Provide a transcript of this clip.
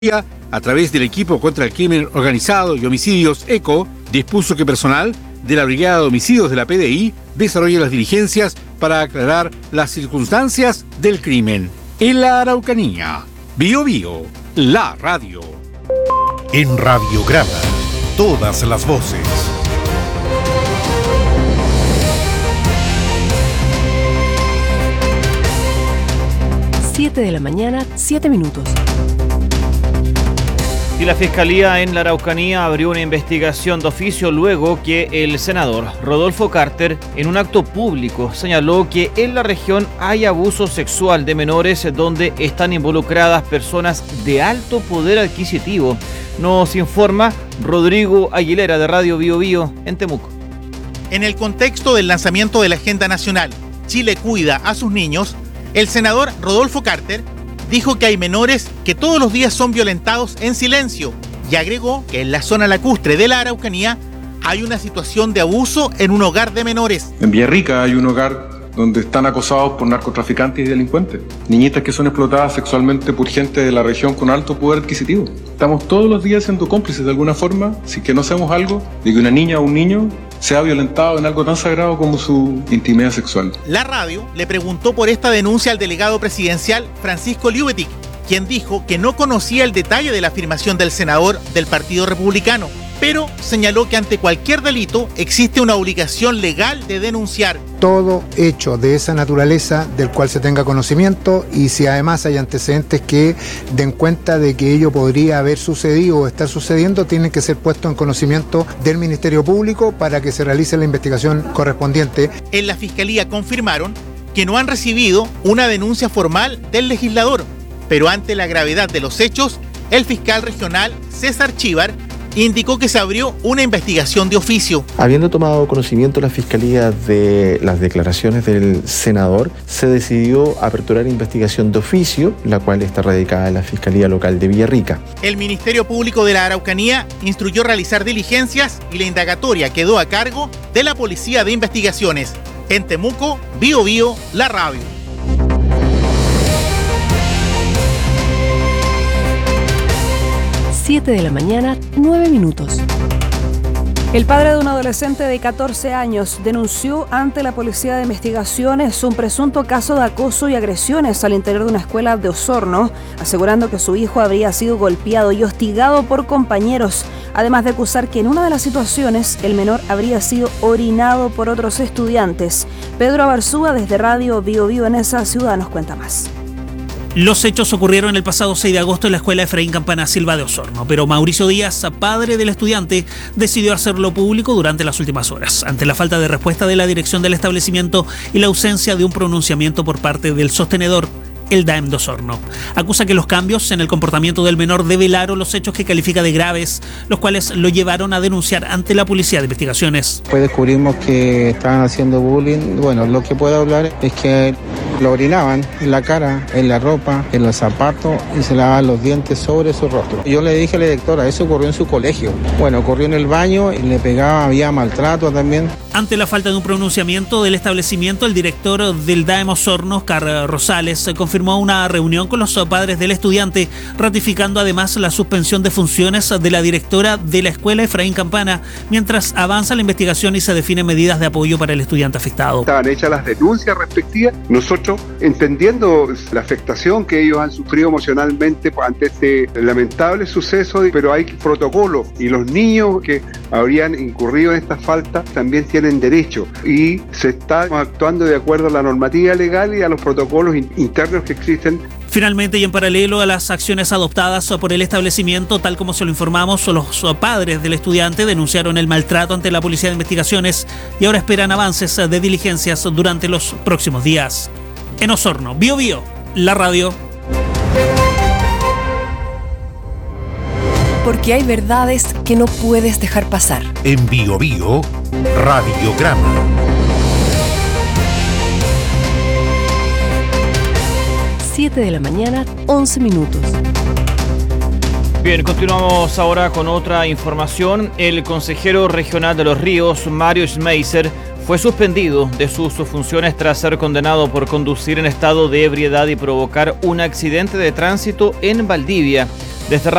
a través del Equipo contra el Crimen Organizado y Homicidios ECO, dispuso que personal de la Brigada de Homicidios de la PDI desarrolle las diligencias para aclarar las circunstancias del crimen. En la Araucanía, Bío Bío, la radio. En Radiograma, todas las voces. 7 de la mañana, 7 minutos. Y la Fiscalía en la Araucanía abrió una investigación de oficio luego que el senador Rodolfo Carter, en un acto público, señaló que en la región hay abuso sexual de menores donde están involucradas personas de alto poder adquisitivo. Nos informa Rodrigo Aguilera de Radio Bío Bío en Temuco. En el contexto del lanzamiento de la Agenda Nacional Chile cuida a sus niños, el senador Rodolfo Carter dijo que hay menores que todos los días son violentados en silencio y agregó que en la zona lacustre de la Araucanía hay una situación de abuso en un hogar de menores. En Villarrica hay un hogar donde están acosados por narcotraficantes y delincuentes. Niñitas que son explotadas sexualmente por gente de la región con alto poder adquisitivo. Estamos todos los días siendo cómplices de alguna forma, si que no hacemos algo, de que una niña o un niño sea violentado en algo tan sagrado como su intimidad sexual. La radio le preguntó por esta denuncia al delegado presidencial Francisco Liubetic, quien dijo que no conocía el detalle de la afirmación del senador del Partido Republicano, pero señaló que ante cualquier delito existe una obligación legal de denunciar. Todo hecho de esa naturaleza del cual se tenga conocimiento y si además hay antecedentes que den cuenta de que ello podría haber sucedido o estar sucediendo, tienen que ser puestos en conocimiento del Ministerio Público para que se realice la investigación correspondiente. En la Fiscalía confirmaron que no han recibido una denuncia formal del legislador, pero ante la gravedad de los hechos, el fiscal regional César Chívar indicó que se abrió una investigación de oficio. Habiendo tomado conocimiento la Fiscalía de las declaraciones del senador, se decidió aperturar investigación de oficio, la cual está radicada en la Fiscalía Local de Villarrica. El Ministerio Público de la Araucanía instruyó realizar diligencias y la indagatoria quedó a cargo de la Policía de Investigaciones. En Temuco, Bío Bío, la radio. 7 de la mañana, 9 minutos. El padre de un adolescente de 14 años denunció ante la Policía de Investigaciones un presunto caso de acoso y agresiones al interior de una escuela de Osorno, asegurando que su hijo habría sido golpeado y hostigado por compañeros, además de acusar que en una de las situaciones el menor habría sido orinado por otros estudiantes. Pedro Abarzúa desde Radio Bío Bío en esa ciudad nos cuenta más. Los hechos ocurrieron el pasado 6 de agosto en la escuela Efraín Campana Silva de Osorno, pero Mauricio Díaz, padre del estudiante, decidió hacerlo público durante las últimas horas, ante la falta de respuesta de la dirección del establecimiento y la ausencia de un pronunciamiento por parte del sostenedor, el DAEM de Osorno. Acusa que los cambios en el comportamiento del menor develaron los hechos que califica de graves, los cuales lo llevaron a denunciar ante la Policía de Investigaciones. Pues descubrimos que estaban haciendo bullying. Bueno, lo que puedo hablar es que lo orinaban en la cara, en la ropa, en los zapatos y se lavaban los dientes sobre su rostro. Yo le dije a la directora, eso ocurrió en su colegio. Bueno, ocurrió en el baño y le pegaba, había maltrato también. Ante la falta de un pronunciamiento del establecimiento, el director del DAEM Osorno, Oscar Rosales, confirmó una reunión con los padres del estudiante, ratificando además la suspensión de funciones de la directora de la escuela Efraín Campana, mientras avanza la investigación y se definen medidas de apoyo para el estudiante afectado. Estaban hechas las denuncias respectivas, nosotros entendiendo la afectación que ellos han sufrido emocionalmente ante este lamentable suceso, pero hay protocolo y los niños que habrían incurrido en esta falta también tienen derecho y se está actuando de acuerdo a la normativa legal y a los protocolos internos que existen. Finalmente, y en paralelo a las acciones adoptadas por el establecimiento, tal como se lo informamos, los padres del estudiante denunciaron el maltrato ante la Policía de Investigaciones y ahora esperan avances de diligencias durante los próximos días. En Osorno, Bío Bío, la radio. Porque hay verdades que no puedes dejar pasar. En Bío Bío, Radiograma. 7 de la mañana, 11 minutos. Bien, continuamos ahora con otra información. El consejero regional de Los Ríos, Mario Schmeiser, fue suspendido de sus funciones tras ser condenado por conducir en estado de ebriedad y provocar un accidente de tránsito en Valdivia. Desde